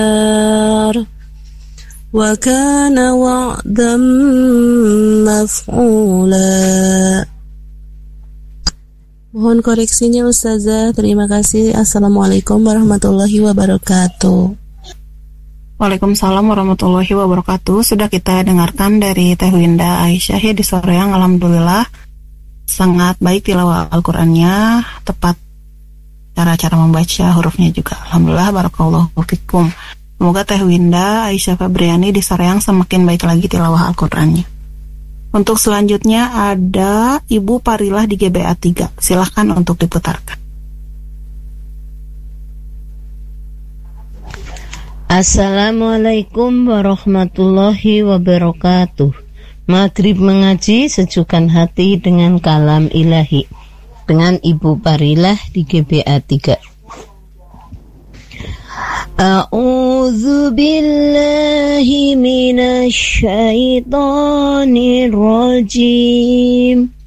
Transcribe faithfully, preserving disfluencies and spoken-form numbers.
wa kana wa'dan maf'ula. Mohon koreksinya Ustazah. Terima kasih. Assalamualaikum warahmatullahi wabarakatuh. Waalaikumsalam warahmatullahi wabarakatuh. Sudah kita dengarkan dari Teh Winda Aisyah ya di Soreang. Alhamdulillah sangat baik tilawah Al-Qur'annya, tepat cara-cara membaca hurufnya juga. Alhamdulillah, barakallahu fikum. Semoga Teh Winda Aisyah Fabriani di Soreang semakin baik lagi tilawah Al-Qur'annya. Untuk selanjutnya ada Ibu Parilah di G B A tiga. Silahkan untuk diputarkan. Assalamualaikum warahmatullahi wabarakatuh. Maghrib mengaji, sejukkan hati dengan kalam ilahi. Dengan Ibu Parilah di G B A tiga. A'udzu billahi minasy syaithanir rajim.